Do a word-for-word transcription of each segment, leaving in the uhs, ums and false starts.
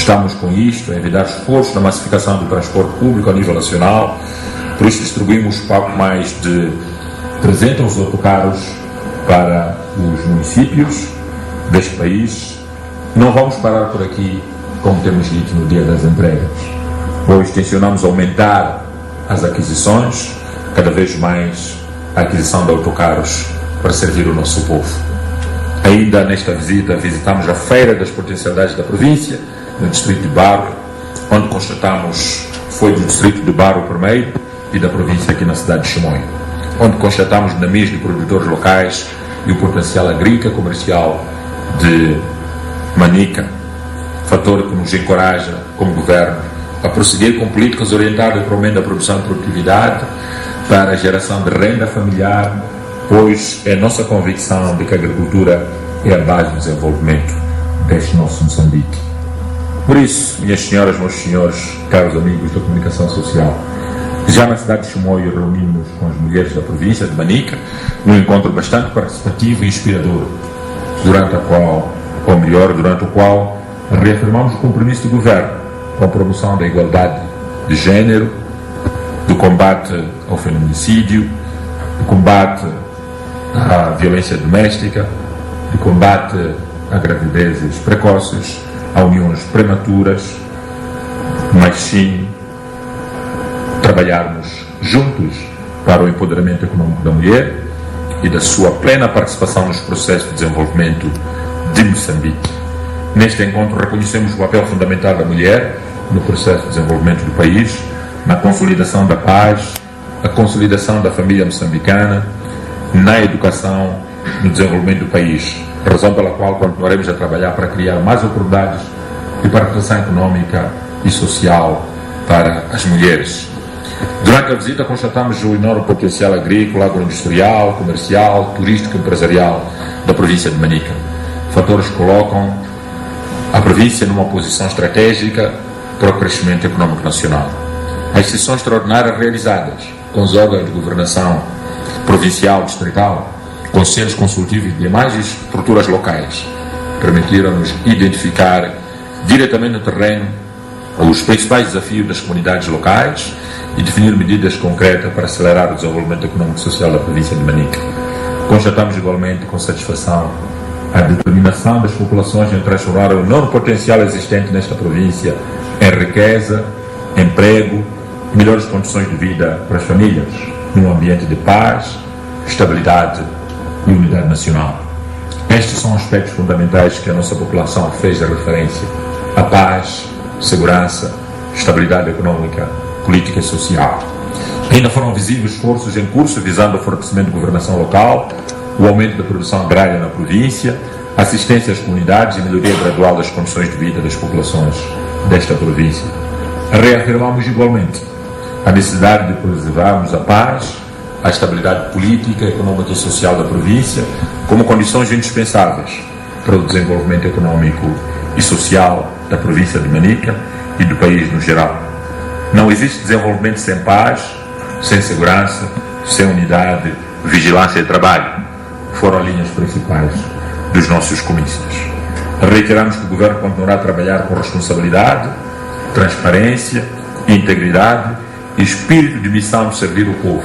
Estamos com isto a envidar esforços na massificação do transporte público a nível nacional, por isso distribuímos pouco mais de trezentos autocarros para os municípios deste país. Não vamos parar por aqui, como temos dito no dia das entregas, pois tencionamos aumentar as aquisições, cada vez mais a aquisição de autocarros para servir o nosso povo. Ainda nesta visita visitamos a Feira das Potencialidades da província, no distrito de Barro, onde constatamos, foi do distrito de Barro primeiro e da província aqui na cidade de Chimoio, onde constatamos dinamismo de produtores locais e o potencial agrícola e comercial de Manica, fator que nos encoraja, como governo, a prosseguir com políticas orientadas para o aumento da produção e produtividade, para a geração de renda familiar, pois é nossa convicção de que a agricultura é a base do desenvolvimento deste nosso Moçambique. Por isso, minhas senhoras, meus senhores, caros amigos da comunicação social, já na cidade de Chimoio reunimos com as mulheres da província de Manica num encontro bastante participativo e inspirador, durante a qual, ou melhor, durante o qual reafirmamos o compromisso do governo com a promoção da igualdade de género, do combate ao feminicídio, do combate à violência doméstica, do combate a gravidezes precoces, a uniões prematuras, mas sim trabalharmos juntos para o empoderamento econômico da mulher e da sua plena participação nos processos de desenvolvimento de Moçambique. Neste encontro reconhecemos o papel fundamental da mulher no processo de desenvolvimento do país, na consolidação da paz, a consolidação da família moçambicana, na educação, no desenvolvimento do país, razão pela qual continuaremos a trabalhar para criar mais oportunidades de participação econômica e social para as mulheres. Durante a visita constatamos o enorme potencial agrícola, agroindustrial, comercial, turístico e empresarial da província de Manica. Fatores que colocam a província numa posição estratégica para o crescimento econômico nacional. As sessões extraordinárias realizadas com os órgãos de governação provincial, distrital, conselhos consultivos e demais estruturas locais permitiram-nos identificar diretamente no terreno os principais desafios das comunidades locais e definir medidas concretas para acelerar o desenvolvimento econômico e social da província de Manica. Constatamos igualmente com satisfação a determinação das populações em transformar o enorme potencial existente nesta província em riqueza, emprego e melhores condições de vida para as famílias, num ambiente de paz, estabilidade e unidade nacional. Estes são aspectos fundamentais que a nossa população fez a referência: a paz, segurança, estabilidade econômica, política e social. Ainda foram visíveis esforços em curso visando o fortalecimento da governação local, o aumento da produção agrária na província, assistência às comunidades e melhoria gradual das condições de vida das populações desta província. Reafirmamos igualmente a necessidade de preservarmos a paz, a estabilidade política, econômica e social da província como condições indispensáveis para o desenvolvimento econômico e social da província de Manica e do país no geral. Não existe desenvolvimento sem paz, sem segurança, sem unidade, vigilância e trabalho. Foram as linhas principais dos nossos comícios. Reiteramos que o Governo continuará a trabalhar com responsabilidade, transparência, integridade e espírito de missão de servir o povo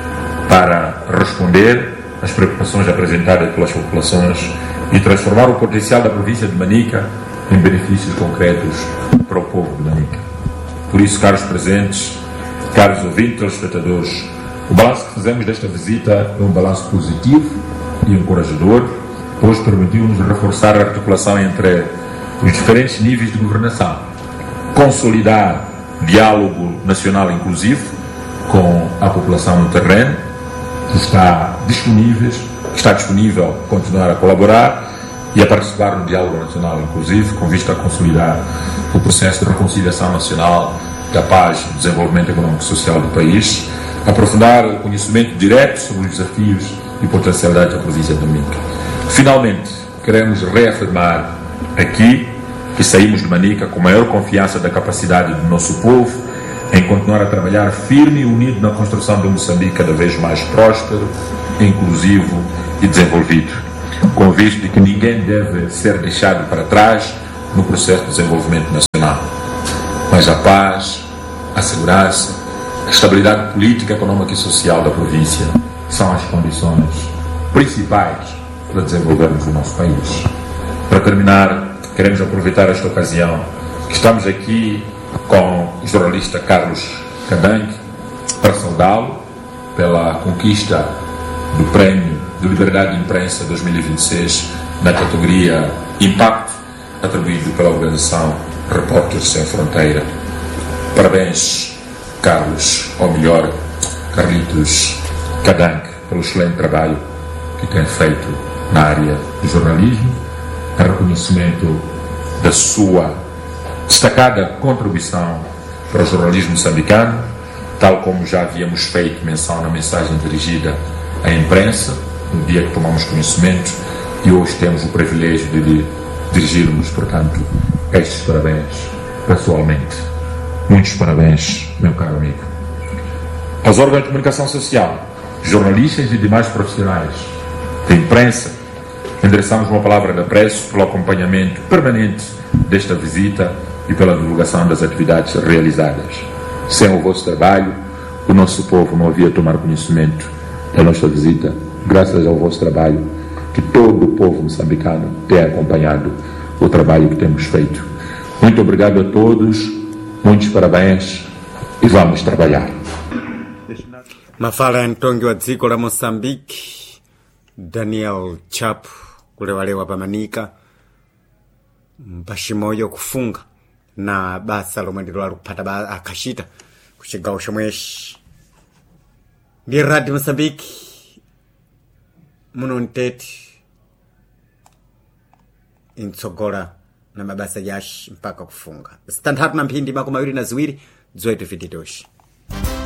para responder às preocupações apresentadas pelas populações e transformar o potencial da província de Manica em benefícios concretos para o povo de Manica. Por isso, caros presentes, caros ouvintes, telespectadores, o balanço que fazemos desta visita é um balanço positivo e encorajador, pois permitiu-nos reforçar a articulação entre os diferentes níveis de governação, consolidar diálogo nacional inclusivo com a população no terreno, que está disponível, que está disponível a continuar a colaborar e a participar no diálogo nacional inclusivo, com vista a consolidar o processo de reconciliação nacional capaz do desenvolvimento econômico e social do país, aprofundar o conhecimento direto sobre os desafios e potencialidades da província de Manica. Finalmente, queremos reafirmar aqui que saímos de Manica com maior confiança da capacidade do nosso povo em continuar a trabalhar firme e unido na construção de um Moçambique cada vez mais próspero, inclusivo e desenvolvido, com vista de que ninguém deve ser deixado para trás no processo de desenvolvimento nacional. paz, a segurança, a estabilidade política, econômica e social da província são as condições principais para desenvolvermos o nosso país. Para terminar, queremos aproveitar esta ocasião que estamos aqui com o jornalista Carlos Cadanque para saudá-lo pela conquista do Prémio de Liberdade de Imprensa dois mil e vinte e seis na categoria Impacto, atribuído pela organização Repórteres Sem Fronteira. Parabéns, Carlos, ou melhor, Carlitos Cadanque, pelo excelente trabalho que tem feito na área do jornalismo, a reconhecimento da sua destacada contribuição para o jornalismo moçambicano, tal como já havíamos feito menção na mensagem dirigida à imprensa, no dia que tomamos conhecimento, e hoje temos o privilégio de dirigirmos, portanto, estes parabéns pessoalmente. Muitos parabéns, meu caro amigo. Aos órgãos de comunicação social, jornalistas e demais profissionais da imprensa, endereçamos uma palavra de apreço pelo acompanhamento permanente desta visita e pela divulgação das atividades realizadas. Sem o vosso trabalho, o nosso povo não havia tomado conhecimento da nossa visita, graças ao vosso trabalho, que todo o povo moçambicano tem acompanhado o trabalho que temos feito. Muito obrigado a todos, muitos parabéns e vamos trabalhar. Mafala Ntongi wa dziko la Mozambique, Daniel Chapo kule wale wapamanika mpashimoyo kufunga na basa lomwe ndilo alupata akashita kuchigawo chomwechi ndi Radio Mozambique muno ntete intsogola na mabasa yashi mpaka kufunga. Stanthatu na mphindi makumi awiri na ziwiri zoito fititoshi.